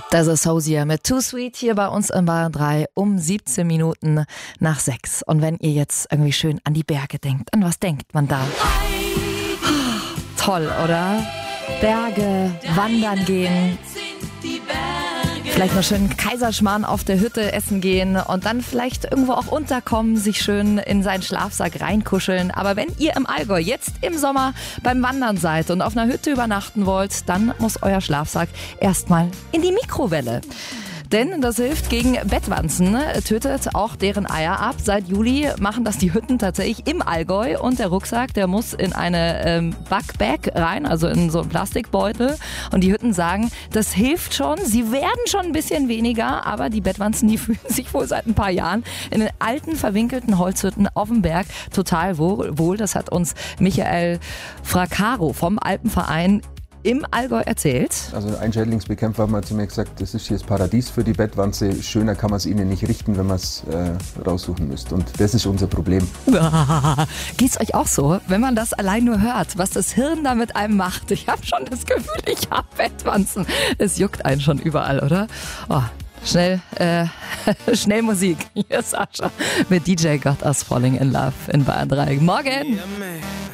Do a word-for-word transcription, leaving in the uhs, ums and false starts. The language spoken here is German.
Das ist Hosier mit Too Sweet hier bei uns in Bayern drei um siebzehn Minuten nach sechs. Und wenn ihr jetzt irgendwie schön an die Berge denkt, an was denkt man da? Oh, toll, oder? Berge, wandern gehen. Vielleicht noch schön Kaiserschmarrn auf der Hütte essen gehen und dann vielleicht irgendwo auch unterkommen, sich schön in seinen Schlafsack reinkuscheln. Aber wenn ihr im Allgäu jetzt im Sommer beim Wandern seid und auf einer Hütte übernachten wollt, dann muss euer Schlafsack erstmal in die Mikrowelle. Denn das hilft gegen Bettwanzen, tötet auch deren Eier ab. Seit Juli machen das die Hütten tatsächlich im Allgäu. Und der Rucksack, der muss in eine ähm, Bugbag rein, also in so einen Plastikbeutel. Und die Hütten sagen, das hilft schon. Sie werden schon ein bisschen weniger, aber die Bettwanzen, die fühlen sich wohl seit ein paar Jahren in den alten, verwinkelten Holzhütten auf dem Berg total wohl. Das hat uns Michael Fracaro vom Alpenverein im Allgäu erzählt. Also ein Schädlingsbekämpfer hat mal zu mir gesagt, das ist hier das Paradies für die Bettwanze. Schöner kann man es ihnen nicht richten, wenn man es äh, raussuchen müsst. Und das ist unser Problem. Geht's euch auch so, wenn man das allein nur hört, was das Hirn da mit einem macht? Ich habe schon das Gefühl, ich habe Bettwanzen. Es juckt einen schon überall, oder? Oh. Schnell, äh, schnell Musik. Hier ist Sascha mit D J Got Us Falling in Love in Bayern drei. Morgen!